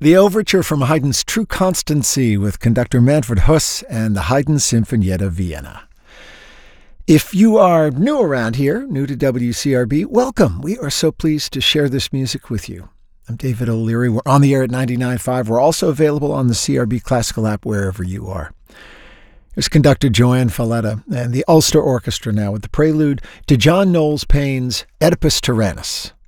The overture from Haydn's True Constancy with conductor Manfred Huss and the Haydn Sinfonietta Vienna. If you are new around here, new to WCRB, welcome. We are so pleased to share this music with you. I'm David O'Leary. We're on the air at 99.5. We're also available on the CRB Classical app wherever you are. Here's conductor Joanne Falletta and the Ulster Orchestra now with the prelude to John Knowles Paine's Oedipus Tyrannus.